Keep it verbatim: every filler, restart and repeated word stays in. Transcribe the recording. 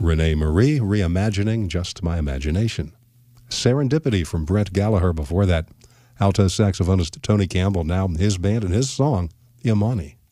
Renee Marie, Reimagining Just My Imagination. Serendipity from Brett Gallagher before that. Alto saxophonist Tony Campbell, now his band and his song, Imani.